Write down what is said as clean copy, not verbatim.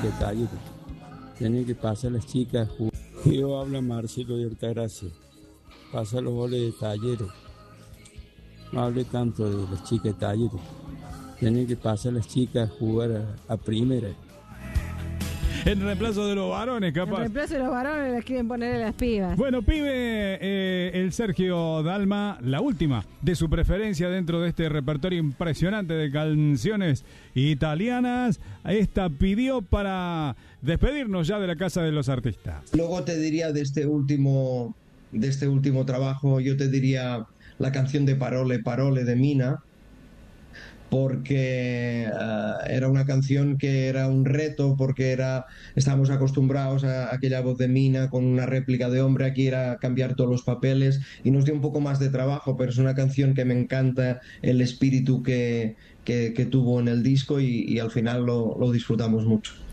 talleres. Tienen que pasar las chicas. Yo hablo Marcelo de Altagracia. Pasa los goles de talleres. No hable tanto de las chicas de talleres. Tienen que pasar las chicas a jugar a primera. En reemplazo de los varones, capaz. En reemplazo de los varones les quieren poner a las pibas. Bueno, pibe, el Sergio Dalma, la última de su preferencia dentro de este repertorio impresionante de canciones italianas. Esta pidió para despedirnos ya de la Casa de los Artistas. Luego te diría de este último trabajo, yo te diría la canción de Parole, Parole de Mina, porque era una canción que era un reto, porque estábamos acostumbrados a aquella voz de Mina con una réplica de hombre. Aquí era cambiar todos los papeles y nos dio un poco más de trabajo, pero es una canción que me encanta el espíritu que tuvo en el disco y al final lo disfrutamos mucho.